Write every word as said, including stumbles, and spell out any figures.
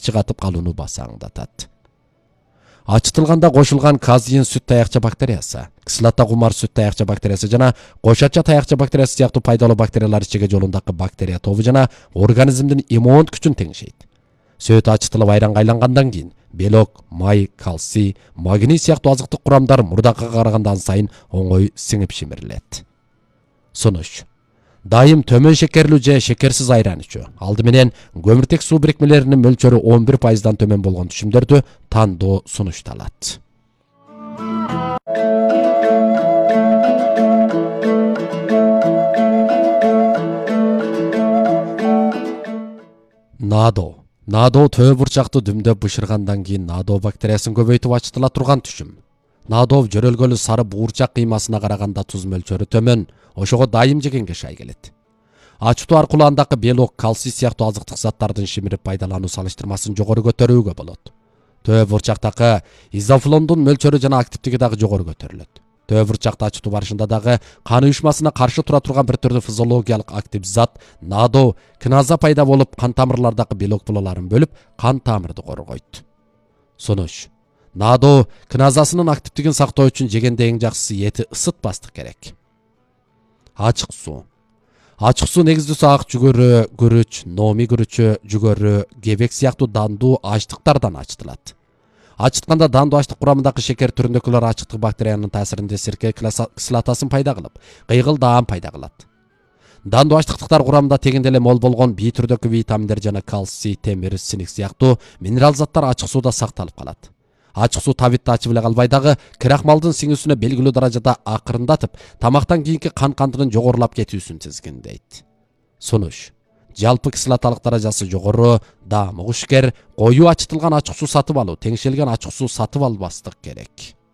чыгатып калууну басаңдатат. Ачытылганда кошулган казеин сүт таякча бактериясы, кислота кумар сүт таякча бактериясы жана кошача таякча бактериясы сыяктуу пайдалуу бактериялар ичеге жолундагы бактерия тобу жана организмдин иммундук күчүн теңшейт. Сөт ачытылып айранга айлангандан кийин белок, май, калций, магний сыяктуу азыктык курамдар мурдакка карагандан сайын оңой сиңип шимирилет. Сунуш: дайым төмөн шекерлүү же шекерсиз айран ичүү, алды менен көмүртек суу бирикмелеринин мөлчөрү он бир пайыздан төмөн болгон түшүмдөрдү тандоо сунушталат. Надо Надо төө бурчактуу дүмдөп бышыргандан кийин надо бактериясын көбөйтүп ачытыла турган түшүм. Надо жөрөлгөлү сары буурчак кыймасына караганда туз мөлчөрү төмөн, ошого дайым жегенге шай келет. Ачытуу аркылуу андагы белок, калций сыяктуу азыктык заттардын шимирип пайдалануу салыштырмасын жогору көтөрүүгө болот. Төө бурчактагы изофлондун мөлчөрү жана активдиги дагы жогору көтөрүлөт. Төө бурчакты ачытуу барышында дагы кан уюшмасына каршы тура турган бир түрдүү физиологиялык актив зат надо киназа пайда болуп, кан тамырлардагы белок булаларын бөлүп, кан тамырды коргойт. Сунуш: надо киназасынын активдигин сактоо үчүн жегенде эң жакшысы эти ысытпастык керек. Ачык суу. Ачык суу негиздүүсү ак жүгөрү, күрүч, номи күрүчү, жүгөрү, кебек сыяктуу дандуу ачтыктардан ачытылат. Ачытканда дандуу ачтык курамындагы шекер түрүндөгүлөр ачыктык бактериянын таасиринде сирке кислотасын пайда кылып, кыйгыл даам пайда кылат. Дандуу ачтыктар курамында тегинде эле мол болгон би түрдөгү витаминдер жана калций, темир, синик сыяктуу минерал заттар ачык сууда сакталып калат. Ачык суу табитти ачып эле калбай дагы крахмалдын сиңүүсүнө белгилүү даражада акырындатып, тамактан кийинки кан кандынын жогорулап кетүүсүн тизгиндейт. Сунуш: жалпы кислоталык даражасы жогору, даамы кушкер, коюу ачытылган ачык суу сатып алуу, теңшелген ачык суу сатып албастык керек.